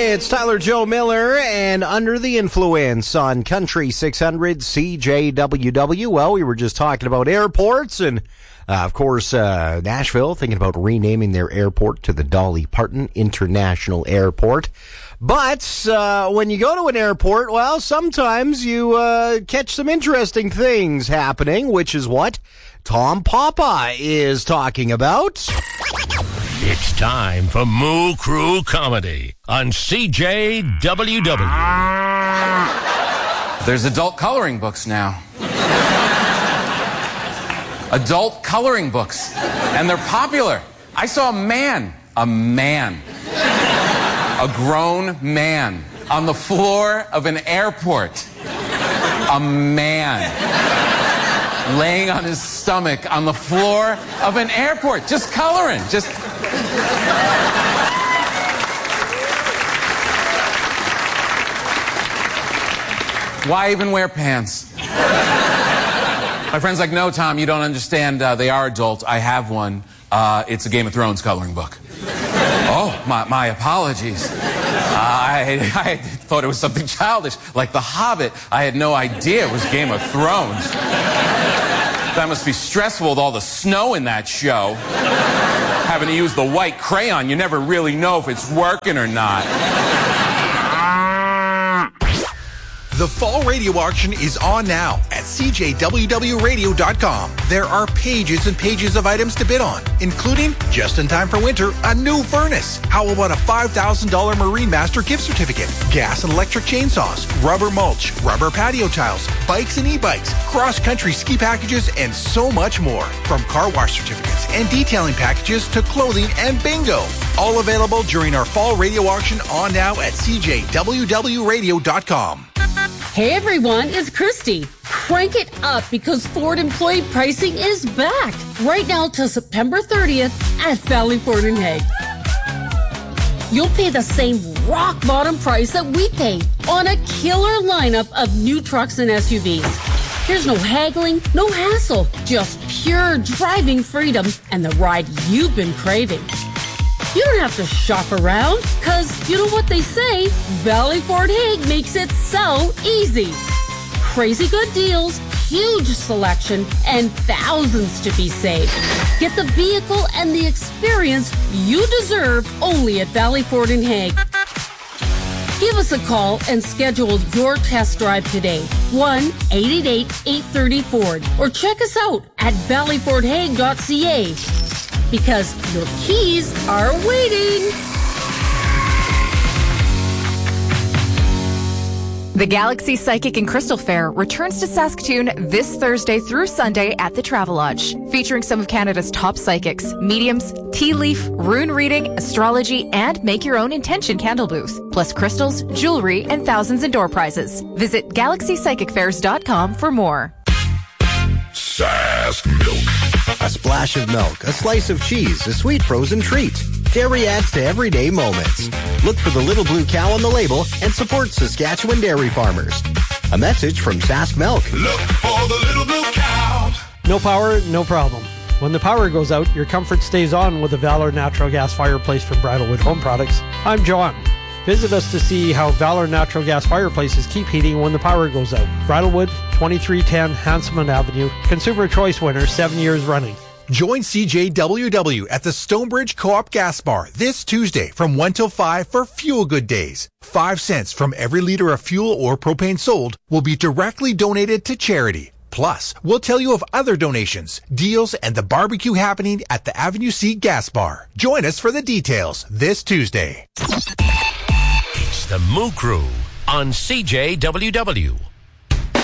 It's Tyler Joe Miller and Under the Influence on Country 600 CJWW. Well, we were just talking about airports and, of course, Nashville thinking about renaming their airport to the Dolly Parton International Airport. But when you go to an airport, well, sometimes you catch some interesting things happening, which is what Tom Papa is talking about. It's time for Moo Crew Comedy on CJWW. There's adult coloring books now. Adult coloring books. And they're popular. I saw a grown man on the floor of an airport. A man laying on his stomach on the floor of an airport, just coloring, Why even wear pants? My friend's like, no, Tom, you don't understand. They are adult. I have one. It's a Game of Thrones coloring book. Oh, my apologies. I thought it was something childish, like The Hobbit. I had no idea it was Game of Thrones. That must be stressful with all the snow in that show. Having to use the white crayon, you never really know if it's working or not. The fall radio auction is on now at CJWWRadio.com. There are pages and pages of items to bid on, including, just in time for winter, a new furnace. How about a $5,000 Marine Master gift certificate, gas and electric chainsaws, rubber mulch, rubber patio tiles, bikes and e-bikes, cross-country ski packages, and so much more. From car wash certificates and detailing packages to clothing and bingo. All available during our fall radio auction on now at CJWWRadio.com. Hey everyone, it's Christy. Crank it up because Ford employee pricing is back. Right now till September 30th at Valley Ford in Hague. You'll pay the same rock bottom price that we pay on a killer lineup of new trucks and SUVs. There's no haggling, no hassle, just pure driving freedom and the ride you've been craving. You don't have to shop around, because you know what they say, Valley Ford Hague makes it so easy. Crazy good deals, huge selection, and thousands to be saved. Get the vehicle and the experience you deserve only at Valley Ford in Hague. Give us a call and schedule your test drive today. 1-888-830-FORD. Or check us out at valleyfordhague.ca. Because your keys are waiting. The Galaxy Psychic and Crystal Fair returns to Saskatoon this Thursday through Sunday at the Travelodge, featuring some of Canada's top psychics, mediums, tea leaf, rune reading, astrology, and make your own intention candle booth, plus crystals, jewelry, and thousands in door prizes. Visit GalaxyPsychicFairs.com for more. Sask Milk. A splash of milk, a slice of cheese, a sweet frozen treat. Dairy adds to everyday moments. Look for the little blue cow on the label and support Saskatchewan dairy farmers. A message from Sask Milk. Look for the little blue cow. No power, no problem. When the power goes out, your comfort stays on with the Valor Natural Gas Fireplace from Bridalwood Home Products. I'm John. Visit us to see how Valor Natural Gas Fireplaces keep heating when the power goes out. Bridalwood, 2310 Hanselman Avenue. Consumer Choice winner 7 years running. Join CJWW at the Stonebridge Co-op Gas Bar this Tuesday from 1 till 5 for Fuel Good Days. 5 cents from every liter of fuel or propane sold will be directly donated to charity. Plus, we'll tell you of other donations, deals, and the barbecue happening at the Avenue C Gas Bar. Join us for the details this Tuesday. It's the Moo Crew on CJWW.